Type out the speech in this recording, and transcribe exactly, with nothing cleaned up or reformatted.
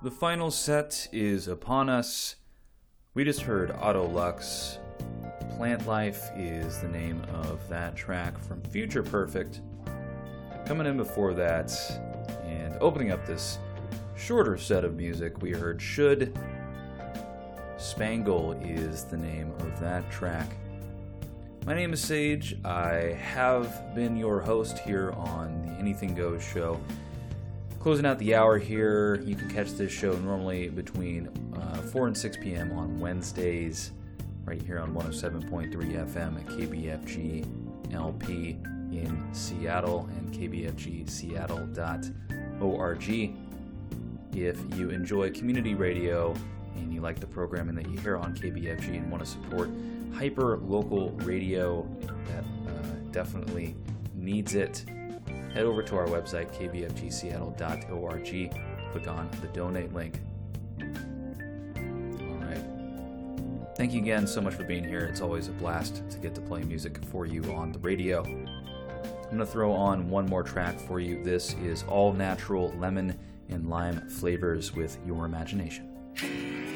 The final set is upon us. We just heard Auto Lux. Plant Life is the name of that track from Future Perfect. Coming in before that, and opening up this shorter set of music, we heard Should. Spangle is the name of that track. My name is Sage. I have been your host here on the Anything Goes show. Closing out the hour here, you can catch this show normally between uh, four and six p.m. on Wednesdays, right here on one oh seven point three F M at K B F G L P in Seattle and K B F G Seattle dot org. If you enjoy community radio and you like the programming that you hear on K B F G and want to support hyper-local radio that uh, definitely needs it, head over to our website, K B F G Seattle dot org. Click on the donate link. All right. Thank you again so much for being here. It's always a blast to get to play music for you on the radio. I'm going to throw on one more track for you. This is All Natural Lemon and Lime Flavors with Your Imagination.